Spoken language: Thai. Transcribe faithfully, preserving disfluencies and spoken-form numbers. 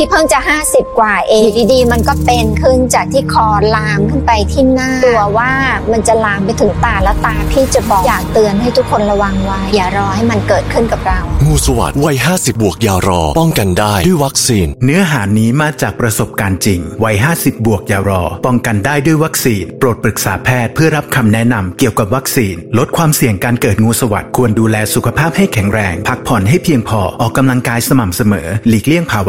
พี่เพิ่งจะห้าสิบกว่าเองดีๆมันก็เป็นขึ้นจากที่คอลามขึ้นไปที่หน้ากลัวว่ามันจะลามไปถึงตาแล้วตาพี่จะบอดอยากเตือนให้ทุกคนระวังไว้อย่ารอให้มันเกิดขึ้นกับเรางูสวัสด์วัยห้าสิบบวกอย่ารอป้องกันได้ด้วยวัคซีนเนื้อหานี้มาจากประสบการณ์จริงวัยห้าสิบบวกอย่ารอป้องกันได้ด้วยวัคซีนโปรดปรึกษาแพทย์เพื่อรับคำแนะนำเกี่ยวกับวัคซีนลดความเสี่ยงการเกิดงูสวัสด์ควรดูแลสุขภาพให้แข็งแรงพักผ่อนให้เพียงพอออกกำลังกายสม่ำเสมอหลีกเลี่ยงภาวะ